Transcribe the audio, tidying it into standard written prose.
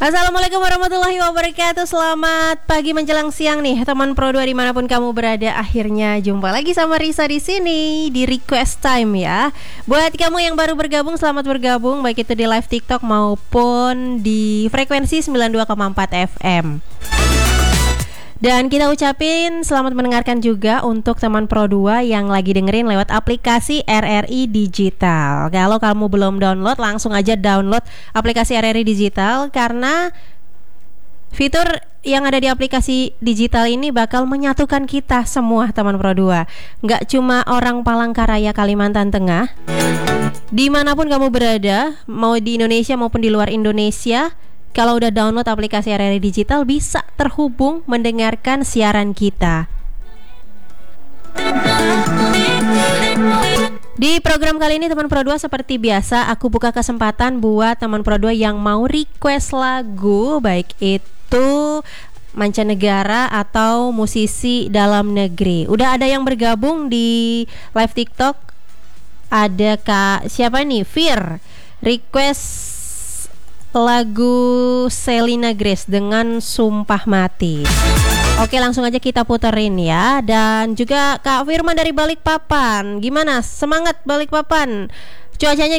Assalamualaikum warahmatullahi wabarakatuh. Selamat pagi menjelang siang nih teman Pro 2 dimanapun kamu berada. Akhirnya jumpa lagi sama Risa di sini di Request Time ya. Buat kamu yang baru bergabung, selamat bergabung baik itu di live TikTok maupun di frekuensi 92,4 FM. Dan kita ucapin selamat mendengarkan juga untuk teman Pro 2 yang lagi dengerin lewat aplikasi RRI Digital. Kalau kamu belum download, langsung aja download aplikasi RRI Digital, karena fitur yang ada di aplikasi digital ini bakal menyatukan kita semua teman Pro 2. Nggak cuma orang Palangkaraya, Kalimantan Tengah, dimanapun kamu berada, mau di Indonesia maupun di luar Indonesia. Kalau udah download aplikasi RRI Digital, bisa terhubung mendengarkan siaran kita. Di program kali ini teman Pro 2 seperti biasa, aku buka kesempatan buat teman Pro 2 yang mau request lagu, baik itu mancanegara atau musisi dalam negeri. Udah ada yang bergabung di live TikTok. Ada Kak siapa nih? Fir request lagu Selena Grace dengan Sumpah Mati. Oke, langsung aja kita puterin ya. Dan juga Kak Firman dari Balikpapan. Gimana? Semangat Balikpapan. Cuacanya